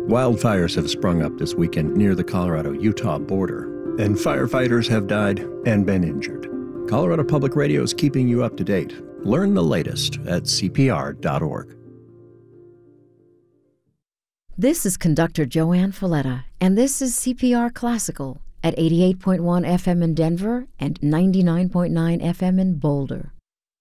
Wildfires have sprung up this weekend near the Colorado-Utah border, and firefighters have died and been injured. Colorado Public Radio is keeping you up to date. Learn the latest at CPR.org. This is conductor Joanne Folletta, and this is CPR Classical at 88.1 FM in Denver and 99.9 FM in Boulder.